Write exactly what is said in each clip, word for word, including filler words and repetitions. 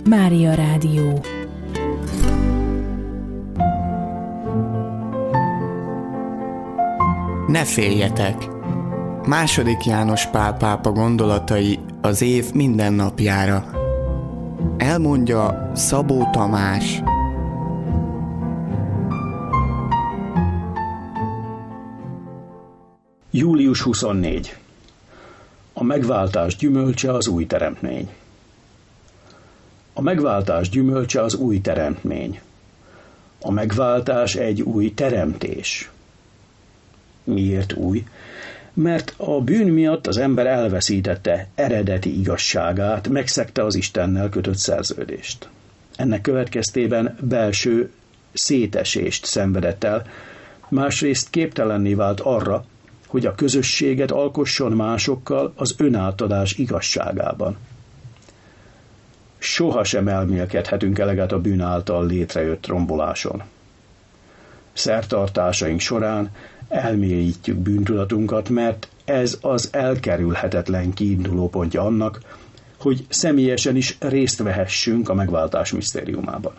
Mária Rádió. Ne féljetek! Második János Pál pápa gondolatai az év minden napjára. Elmondja Szabó Tamás. július huszonnégy. A megváltás gyümölcse az új teremtmény. A megváltás gyümölcse az új teremtmény. A megváltás egy új teremtés. Miért új? Mert a bűn miatt az ember elveszítette eredeti igazságát, megszegte az Istennel kötött szerződést. Ennek következtében belső szétesést szenvedett el, másrészt képtelenné vált arra, hogy a közösséget alkosson másokkal az önátadás igazságában. Soha sem elmélkedhetünk eleget a bűn által létrejött romboláson. Szertartásaink során elmélyítjük bűntudatunkat, mert ez az elkerülhetetlen kiindulópontja annak, hogy személyesen is részt vehessünk a megváltás misztériumában.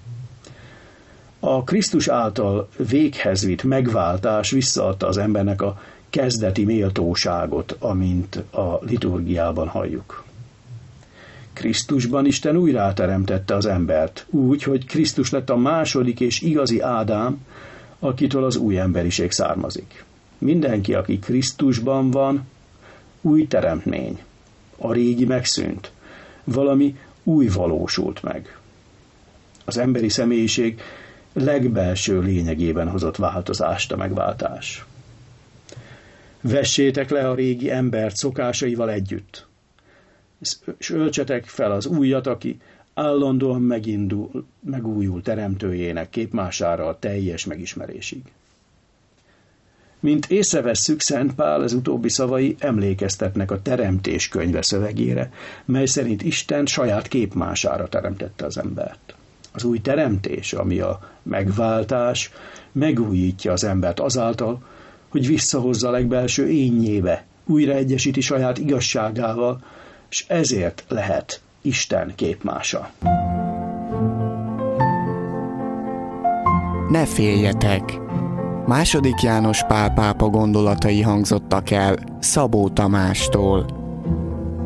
A Krisztus által véghez vitt megváltás visszaadta az embernek a kezdeti méltóságot, amint a liturgiában halljuk. Krisztusban Isten újráteremtette az embert, úgy, hogy Krisztus lett a második és igazi Ádám, akitől az új emberiség származik. Mindenki, aki Krisztusban van, új teremtmény. A régi megszűnt. Valami új valósult meg. Az emberi személyiség legbelső lényegében hozott változást a megváltás. Vessétek le a régi embert szokásaival együtt, és öltsetek fel az újat, aki állandóan megindul, megújul teremtőjének képmására a teljes megismerésig. Mint észrevesszük, Szent Pál az utóbbi szavai emlékeztetnek a Teremtés könyve szövegére, mely szerint Isten saját képmására teremtette az embert. Az új teremtés, ami a megváltás, megújítja az embert azáltal, hogy visszahozza a legbelső énnyébe, újraegyesíti saját igazságával, és ezért lehet Isten képmása. Ne féljetek! Második János Pál pápa gondolatai hangzottak el Szabó Tamástól.